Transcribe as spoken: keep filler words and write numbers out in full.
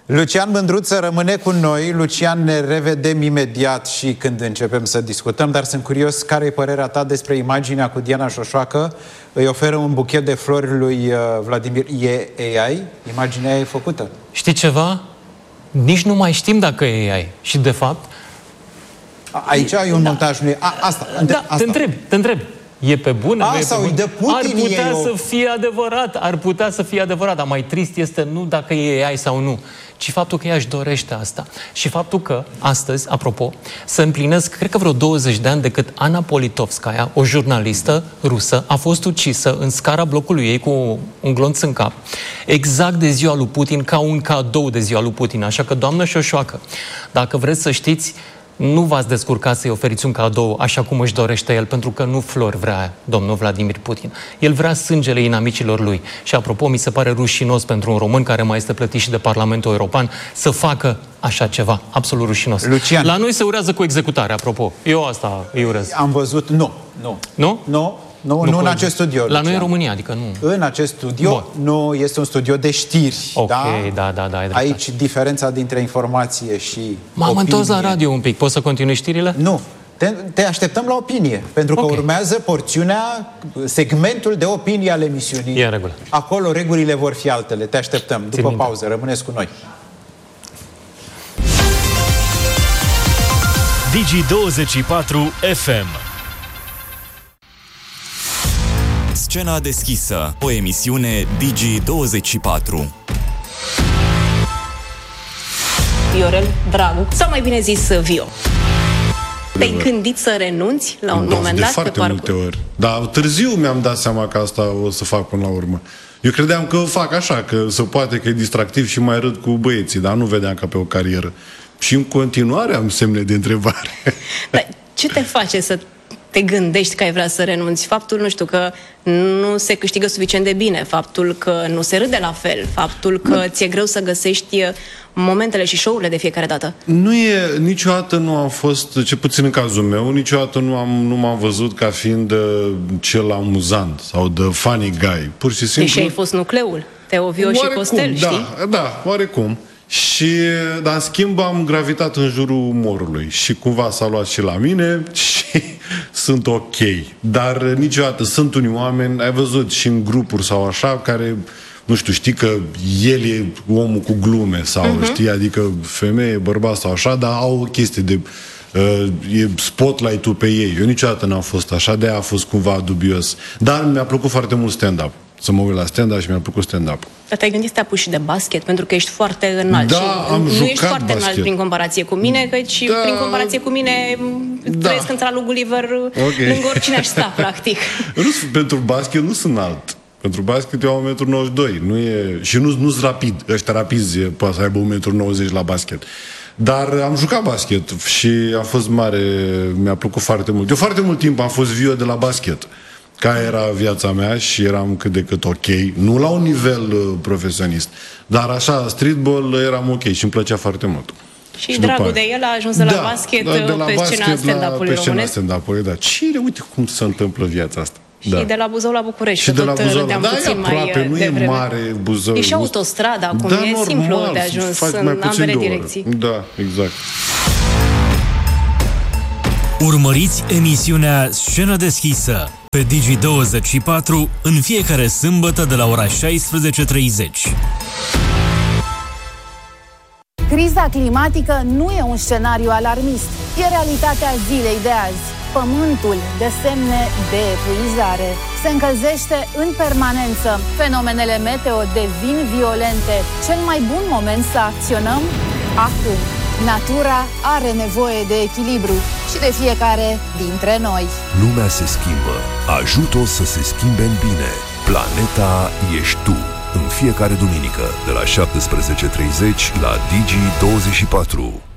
Lucian Mândruță rămâne cu noi. Lucian, ne revedem imediat și când începem să discutăm, dar sunt curios care e părerea ta despre imaginea cu Diana Șoșoacă. Îi oferă un buchet de flori lui Vladimir. E A I? Imaginea e făcută. Știi ceva? Nici nu mai știm dacă e A I. Și de fapt... Aici ai un da. montaj. Nu e... A, asta, da, asta. Te întreb, te întreb. E pe bune? A, sau îi dă Putin, ar putea o... să fie adevărat, ar putea să fie adevărat, dar mai trist este nu dacă e A I sau nu, ci faptul că ea își dorește asta. Și faptul că astăzi, apropo, să împlinesc, cred că vreo douăzeci de ani de când Ana Politovskaya, o jurnalistă rusă, a fost ucisă în scara blocului ei cu un glonț în cap, exact de ziua lui Putin, ca un cadou de ziua lui Putin. Așa că, doamnă Șoșoacă, dacă vreți să știți, nu v-ați descurcat să-i oferiți un cadou așa cum își dorește el, pentru că nu flori vrea domnul Vladimir Putin. El vrea sângele inamicilor lui. Și apropo, mi se pare rușinos pentru un român care mai este plătit și de Parlamentul European să facă așa ceva. Absolut rușinos. Lucian. La noi se urează cu executare, apropo. Eu asta îi urez. Am văzut, nu. Nu? Nu? Nu. Nu, nu, nu în acest studio. La Lucian. noi în România, adică nu. În acest studio, Bun. nu este un studio de știri. Ok, da, da, da. da Aici diferența dintre informație și M-am întors la radio un pic. Poți să continui știrile? Nu. Te, te așteptăm la opinie, pentru că okay. urmează porțiunea, segmentul de opinie al emisiunii. E în regulă. Acolo regulile vor fi altele. Te așteptăm. După Țin pauză, rămâneți cu noi. Digi douăzeci și patru F M. Scena deschisă, o emisiune Digi douăzeci și patru. Viorel Dragu, sau mai bine zis Vio. Te-ai gândit să renunți la un da, moment de dat? foarte multe ori. Dar târziu mi-am dat seama că asta o să fac până la urmă. Eu credeam că fac așa, că se poate, că e distractiv și mai râd cu băieții, dar nu vedeam ca pe o carieră. Și în continuare am semne de întrebare. Dar ce te face să te gândești că ai vrea să renunți? Faptul, nu știu, că nu se câștigă suficient de bine, faptul că nu se râde la fel, faptul că ți-e greu să găsești momentele și show-urile de fiecare dată. Nu e, niciodată nu am fost, ce puțin în cazul meu, niciodată nu, am, nu m-am văzut ca fiind uh, cel amuzant sau de funny guy. Pur și simplu... Deși ai fost nucleul, Teo, Vio și Costel, da, știi? Da, oarecum. Și, dar în schimb am gravitat în jurul umorului și cumva s-a luat și la mine și sunt ok. Dar niciodată sunt unii oameni, ai văzut și în grupuri sau așa, care, nu știu, știi că el e omul cu glume sau uh-huh. știi, adică femeie, bărbat sau așa, dar au o chestie de uh, e spotlight-ul pe ei. Eu niciodată n-am fost așa, de-aia a fost cumva dubios. Dar mi-a plăcut foarte mult stand-up. Să mă uit la stand-up și mi-a plăcut stand-up. Dar te-ai gândit să te apuci și de basket? Pentru că ești foarte înalt. Da, și am nu jucat ești foarte basket. înalt prin comparație cu mine, căci da, prin comparație cu mine da. trăiesc în țara lui Gulliver, okay. lângă oricine aș sta, practic. Nu, pentru basket nu sunt înalt. Pentru basket eu am unu virgulă nouăzeci și doi. Nu e, și nu sunt rapid. Ăștia rapizi poate să aibă unu virgulă nouăzeci la basket. Dar am jucat basket și a fost mare, mi-a plăcut foarte mult. Eu foarte mult timp am fost Vio de la basket. Care era viața mea și eram cât de cât ok, nu la un nivel uh, profesionist, dar așa, streetball eram ok și îmi plăcea foarte mult. Și, și dragul de el a ajuns de la da, basket da, de la pe basket scena stand-up-ului românesc. Stand-up-ului, da. Cine, uite cum se întâmplă viața asta. Și da. de la Buzău la București. Și de la Buzău, da, puțin aproape, mai nu e mare Buzău. E și autostradă acum, da, e normal, simplu de ajuns în ambele direcții. Da, exact. Urmăriți emisiunea Scenă deschisă pe Digi douăzeci și patru în fiecare sâmbătă de la ora șaisprezece treizeci. Criza climatică nu e un scenariu alarmist, e realitatea zilei de azi. Pământul dă semne de epuizare, se încălzește în permanență, fenomenele meteo devin violente. Cel mai bun moment să acționăm? Acum. Natura are nevoie de echilibru și de fiecare dintre noi. Lumea se schimbă. Ajută-o să se schimbe în bine. Planeta ești tu. În fiecare duminică, de la șaptesprezece treizeci la Digi douăzeci și patru.